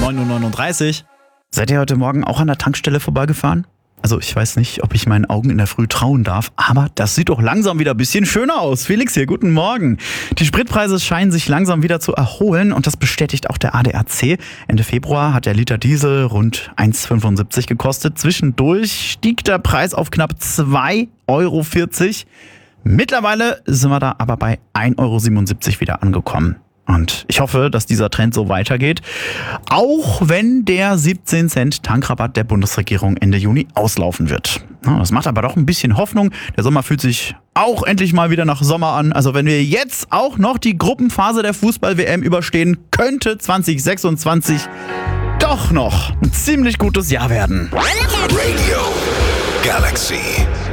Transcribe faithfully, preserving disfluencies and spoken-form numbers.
neun Uhr neununddreißig. Seid ihr heute Morgen auch an der Tankstelle vorbeigefahren? Also ich weiß nicht, ob ich meinen Augen in der Früh trauen darf, aber das sieht doch langsam wieder ein bisschen schöner aus. Felix hier, guten Morgen. Die Spritpreise scheinen sich langsam wieder zu erholen und das bestätigt auch der A D A C. Ende Februar hat der Liter Diesel rund eins Komma fünfundsiebzig gekostet. Zwischendurch stieg der Preis auf knapp zwei Euro vierzig. Mittlerweile sind wir da aber bei ein Euro siebenundsiebzig wieder angekommen. Und ich hoffe, dass dieser Trend so weitergeht, auch wenn der siebzehn Cent Tankrabatt der Bundesregierung Ende Juni auslaufen wird. Das macht aber doch ein bisschen Hoffnung. Der Sommer fühlt sich auch endlich mal wieder nach Sommer an. Also wenn wir jetzt auch noch die Gruppenphase der Fußball-W M überstehen, könnte zwanzig sechsundzwanzig doch noch ein ziemlich gutes Jahr werden. Radio Galaxy.